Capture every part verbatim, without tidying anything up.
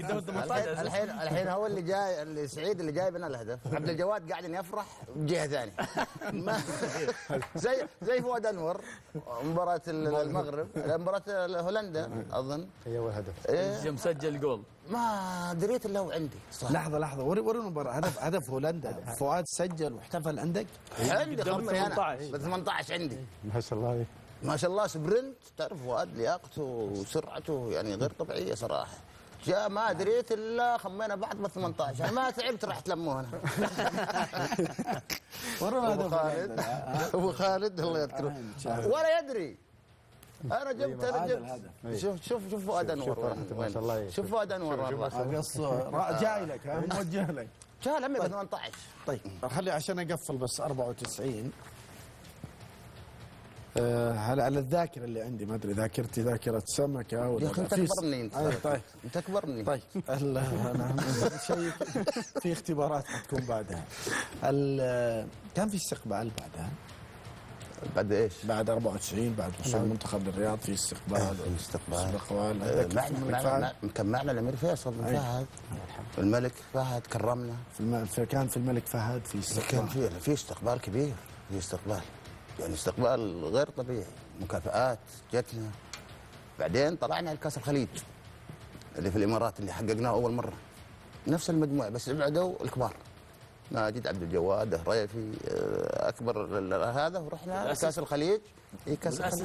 الحين الحين الحين هو اللي جاي، اللي سعيد اللي جايب لنا الهدف. عبد الجواد قاعد يفرح بجهه ثانيه. زي زي فؤاد انور مباراه المغرب، مباراه هولندا اظن هي اول هدف إيه؟ مسجل جول ما دريت الا هو عندي صح. لحظه لحظه وري وري المباراه. هدف هدف هولندا فؤاد سجل واحتفل عندك؟ عندي خبرتي انا ب ثمانية عشر عندي ما شاء الله. ما شاء الله سبرنت، تعرف فؤاد لياقته وسرعته يعني غير طبيعيه صراحه. جاء ما دريت الا خمينا بعض ب ثمانية عشر، انا ما تعبت راح تلموه انا. ابو خالد ابو خالد الله يذكره ولا يدري. انا جبت انا جبت شوف شوف شوف فؤاد انور ما شاء الله. شوف فؤاد انور قص جاي لك موجه لك جاء لمي ب ثمانية عشر. طيب خلي عشان اقفل بس أربعة وتسعين. أه على الذاكره اللي عندي ما ادري ذاكرتي ذاكره سمكه ولا انت اكبرني انت. آه طيب انت اكبرني. طيب انا شيء في اختبارات حتكون بعدها. كان في استقبال بعدها بعد ايش؟ بعد أربعة وتسعين بعد وصول المنتخب للرياض في استقبال. في استقبال استقبال معنا كان معنا الامير فيصل بن فهد الملك فهد كرمنا في, الم... في كان في الملك فهد في استقبال. كان في في استقبال كبير، في استقبال يعني استقبال غير طبيعي، مكافآت جتنا. بعدين طلعنا لكاس الخليج اللي في الامارات اللي حققناه اول مره، نفس المجموعه بس ابعدوا الكبار، ماجد عبد الجواد هريفي اكبر هذا، ورحنا كاس الخليج. اي كاس الخليج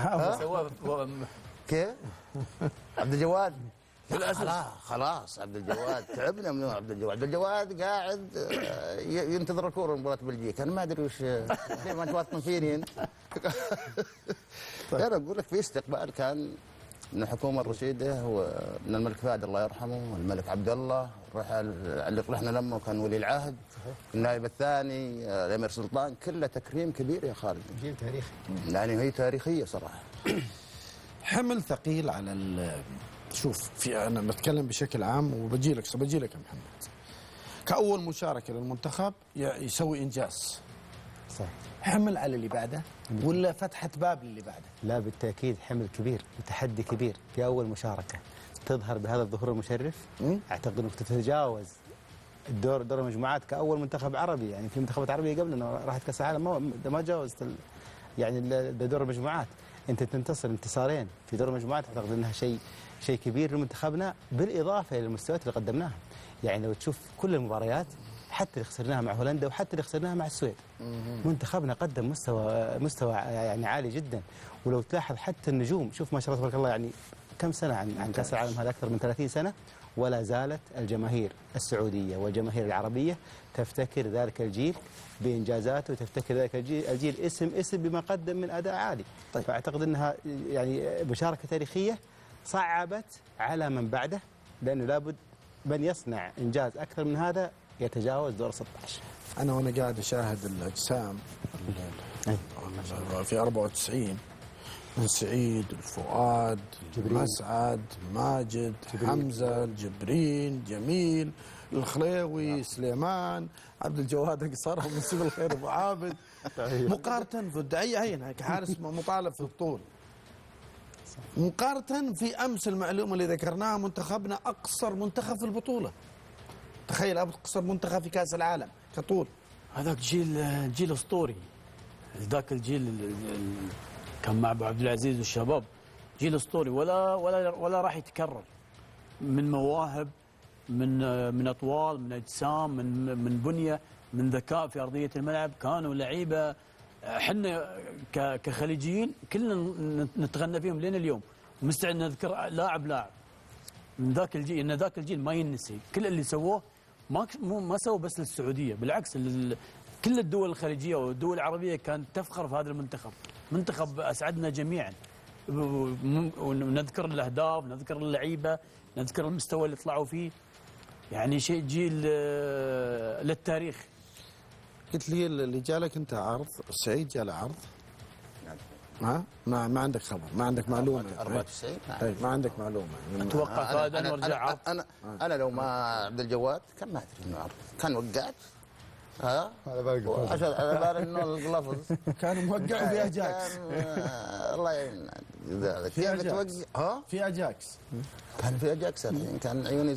كيف عبد الجواد خلاص خلاص عبد الجواد تعبنا من عبد الجواد. عبد الجواد قاعد ينتظر الكوره مباراه بلجيكا، انا ما ادري وش ما تواطن فيني انت. انا اقول لك في استقبال كان من الحكومه الرشيده ومن الملك فهد الله يرحمه والملك عبد الله. اللي رحنا لما كان ولي العهد، النائب الثاني الامير سلطان، كله تكريم كبير يا خالد. جيل تاريخي يعني هي تاريخيه صراحه. حمل ثقيل على ال شوف في انا بتكلم بشكل عام وبجي لك بجي لك يا محمد. كاول مشاركه للمنتخب يسوي انجاز صح. حمل على اللي بعده ولا فتحه باب للي بعده؟ لا بالتاكيد حمل كبير وتحدي كبير في اول مشاركه تظهر بهذا الظهور المشرف. اعتقد انك تتجاوز الدور دور المجموعات كاول منتخب عربي، يعني في منتخبات عربيه قبلنا راحت كاس العالم ما ما تجاوزت يعني دور المجموعات. انت تنتصر انتصارين في دور المجموعات، اعتقد انها شيء شيء كبير لمنتخبنا، بالاضافه الى المستويات اللي قدمناها. يعني لو تشوف كل المباريات حتى اللي خسرناها مع هولندا وحتى اللي خسرناها مع السويد، منتخبنا قدم مستوى مستوى يعني عالي جدا. ولو تلاحظ حتى النجوم، شوف ما شاء الله تبارك الله، يعني كم سنه عن عن كاس العالم هذا؟ اكثر من ثلاثين سنه، ولا زالت الجماهير السعوديه والجماهير العربيه تفتكر ذلك الجيل بانجازاته، وتفتكر ذلك الجيل, الجيل اسم اسم بما قدم من اداء عالي. طيب. فاعتقد انها يعني مشاركه تاريخيه صعبت على من بعده، لانه لابد من يصنع انجاز اكثر من هذا يتجاوز دور ستة عشر. انا وانا قاعد اشاهد الاجسام في أربعة وتسعين من سعيد، الفؤاد، مسعد، ماجد، جبرين. حمزه، الجبرين، جميل، الخليوي، سليمان، عبد الجواد قصره من سبيل الخير ابو عابد، مقارنه في الدعيه هين كحارس مطالب في الطول، مقارنه في امس المعلومه اللي ذكرناها منتخبنا اقصر منتخب في البطوله. تخيل اقصر منتخب في كاس العالم كطول. هذاك جيل جيل اسطوري، ذاك الجيل كان مع ابو عبد العزيز والشباب، جيل اسطوري ولا ولا ولا راح يتكرر، من مواهب، من من اطوال، من اجسام، من من بنيه، من ذكاء في ارضيه الملعب. كانوا لعيبه احنا كخليجيين كلنا نتغنى فيهم لين اليوم، مستعد نذكر لاعب لاعب من ذاك الجيل، ان ذاك الجيل ما ينسي. كل اللي سووه ما ما سووا بس للسعوديه، بالعكس كل الدول الخليجيه والدول العربيه كانت تفخر في هذا المنتخب. منتخب اسعدنا جميعا، ونذكر الاهداف، نذكر اللعيبه، نذكر المستوى اللي طلعوا فيه. يعني شيء جيل للتاريخ. قلت لي اللي جالك انت عرض، سعيد جاله عرض؟ ها؟ ما ما عندك خبر، ما عندك معلومه. أربعة وتسعين طيب ما عندك معلومه. اتوقع فهد انور جاء عرض. انا انا, أنا لو ما عبد الجواد كان ما ادري انه عرض، كان وقعت. ها؟ على بالك عشان على بال انه القلفز كان موقع في اجاكس. الله يعين. في اجاكس. ها؟ في اجاكس. كان في اجاكس الحين، كان عيوني